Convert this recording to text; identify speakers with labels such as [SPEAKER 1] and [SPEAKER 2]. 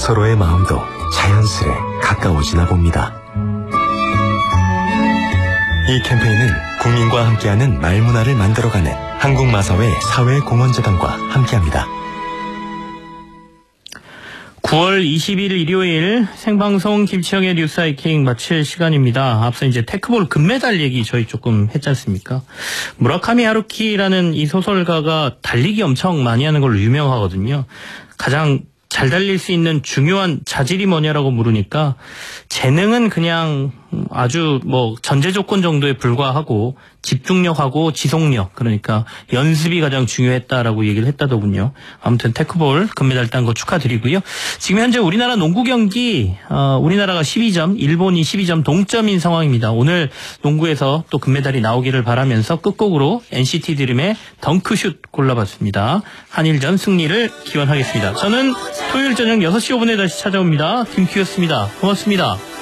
[SPEAKER 1] 서로의 마음도 자연스레 가까워지나 봅니다. 이 캠페인은 국민과 함께하는 말문화를 만들어가는 한국마사회 사회공헌재단과 함께합니다.
[SPEAKER 2] 9월 20일 일요일 생방송 김치영의 뉴스 하이킹 마칠 시간입니다. 앞서 이제 테크볼 금메달 얘기 저희 조금 했지 않습니까? 무라카미 하루키라는 이 소설가가 달리기 엄청 많이 하는 걸로 유명하거든요. 가장 잘 달릴 수 있는 중요한 자질이 뭐냐라고 물으니까 재능은 그냥 아주 전제 조건 정도에 불과하고 집중력하고 지속력, 그러니까 연습이 가장 중요했다라고 얘기를 했다더군요. 아무튼 테크볼 금메달 딴 거 축하드리고요. 지금 현재 우리나라 농구 경기 우리나라가 12점, 일본이 12점 동점인 상황입니다. 오늘 농구에서 또 금메달이 나오기를 바라면서 끝곡으로 NCT 드림의 덩크슛 골라봤습니다. 한일전 승리를 기원하겠습니다. 저는 토요일 저녁 6시 5분에 다시 찾아옵니다. 김큐였습니다. 고맙습니다.